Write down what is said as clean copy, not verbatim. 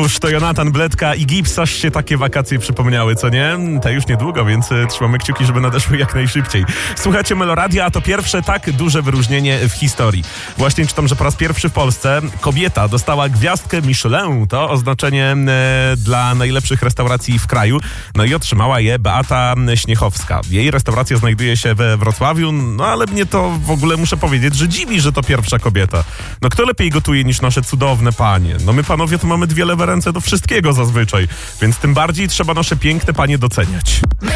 Mateusz, to Jonatan Bledka i Gips, aż się takie wakacje przypomniały, co nie? Te już niedługo, więc trzymamy kciuki, żeby nadeszły jak najszybciej. Słuchajcie Meloradia, a to pierwsze tak duże wyróżnienie w historii. Właśnie czytam, że po raz pierwszy w Polsce kobieta dostała gwiazdkę Michelin, to oznaczenie dla najlepszych restauracji w kraju. No i otrzymała je Beata Śniechowska. Jej restauracja znajduje się we Wrocławiu, no ale mnie to w ogóle muszę powiedzieć, że dziwi, że to pierwsza kobieta. No kto lepiej gotuje niż nasze cudowne panie? No my panowie to mamy dwie lewe ręce do wszystkiego zazwyczaj, więc tym bardziej trzeba nasze piękne panie doceniać.